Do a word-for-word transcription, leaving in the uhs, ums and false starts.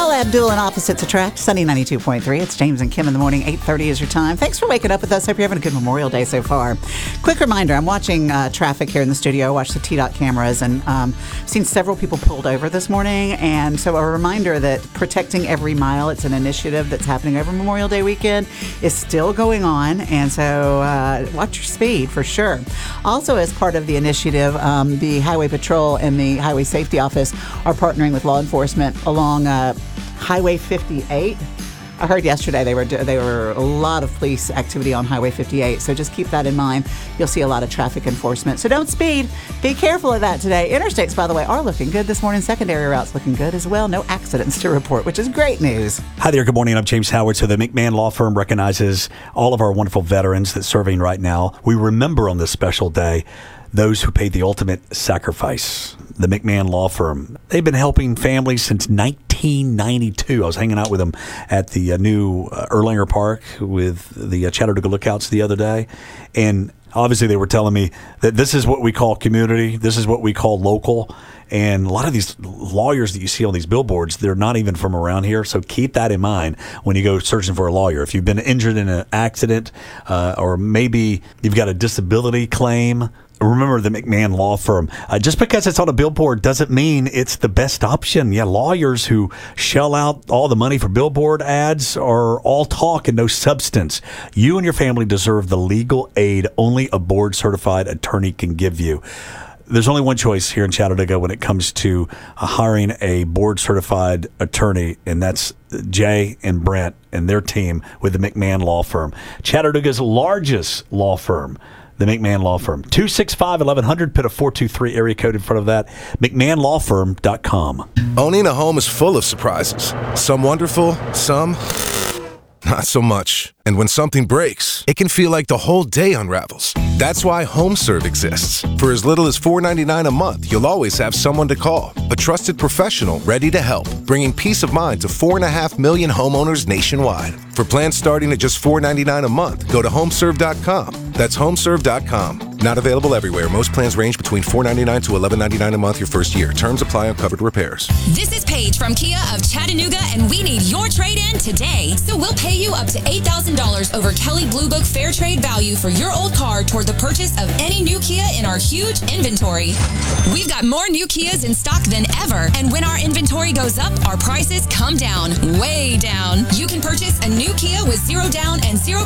Paula Abdul and Opposites Attract, Sunny ninety-two point three. It's James and Kim in the morning, eight thirty is your time. Thanks for waking up with us. Hope you're having a good Memorial Day so far. Quick reminder, I'm watching uh, traffic here in the studio. I watch the T DOT cameras and um, seen several people pulled over this morning. And so a reminder that Protecting Every Mile, it's an initiative that's happening over Memorial Day weekend, is still going on. And so uh, watch your speed for sure. Also, as part of the initiative, um, the Highway Patrol and the Highway Safety Office are partnering with law enforcement along uh, Highway fifty-eight. I heard yesterday they were they were a lot of police activity on Highway fifty-eight, so just keep that in mind. You'll see a lot of traffic enforcement. So don't speed. Be careful of that today. Interstates, by the way, are looking good this morning. Secondary routes looking good as well. No accidents to report, which is great news. Hi there. Good morning. I'm James Howard. So the McMahon Law Firm recognizes all of our wonderful veterans that's serving right now. We remember on this special day those who paid the ultimate sacrifice. The McMahon Law Firm. They've been helping families since nineteen ninety-two. I was hanging out with them at the uh, new uh, Erlanger Park with the uh, Chattanooga Lookouts the other day. And obviously they were telling me that this is what we call community. This is what we call local. And a lot of these lawyers that you see on these billboards, they're not even from around here. So keep that in mind when you go searching for a lawyer. If you've been injured in an accident uh, or maybe you've got a disability claim, remember the McMahon Law Firm. Uh, just because it's on a billboard doesn't mean it's the best option. Yeah, lawyers who shell out all the money for billboard ads are all talk and no substance. You and your family deserve the legal aid only a board-certified attorney can give you. There's only one choice here in Chattanooga when it comes to uh, hiring a board-certified attorney, and that's Jay and Brent and their team with the McMahon Law Firm. Chattanooga's largest law firm. The McMahon Law Firm. two six five, eleven hundred, put a four two three area code in front of that. McMahon Law Firm dot com. Owning a home is full of surprises. Some wonderful, some not so much. And when something breaks, it can feel like the whole day unravels. That's why HomeServe exists. For as little as four dollars and ninety-nine cents a month, you'll always have someone to call. A trusted professional ready to help, bringing peace of mind to four point five million homeowners nationwide. For plans starting at just four dollars and ninety-nine cents a month, go to homeserve dot com. That's homeserve dot com. Not available everywhere. Most plans range between four dollars and ninety-nine cents to eleven dollars and ninety-nine cents a month your first year. Terms apply on covered repairs. This is Paige from Kia of Chattanooga, and we need your trade-in today. So we'll pay you up to eight thousand dollars over Kelley Blue Book Fair Trade Value for your old car toward the purchase of any new Kia in our huge inventory. We've got more new Kias in stock than ever, and when our inventory goes up, our prices come down, way down. You can purchase a new Kia with zero down and zero